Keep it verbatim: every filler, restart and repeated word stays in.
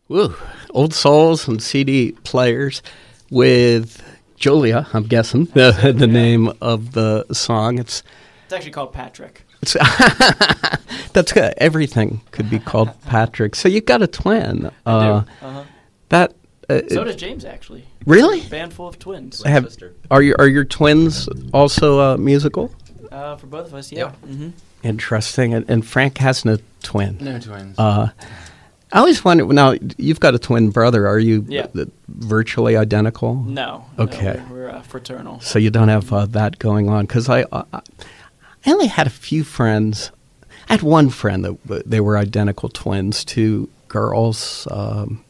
Woo. Old Souls and C D players with Julia, I'm guessing, the, the name of the song. It's It's actually called Patrick. It's that's good. Everything could be called Patrick. So you got a twin. I Uh, do. Uh-huh. that uh, So does James, actually. Really? Band full of twins. Have, are your are your twins also uh, musical? Uh, for both of us, yeah. Yeah. Mm-hmm. Interesting. And, and Frank has no twin. No twins. Uh, I always wonder. Now you've got a twin brother. Are you Yeah. uh, virtually identical? No. Okay. No, we're we're uh, fraternal. So you don't have uh, that going on, because I, uh, I only had a few friends. I had one friend that w- they were identical twins, two girls. Um,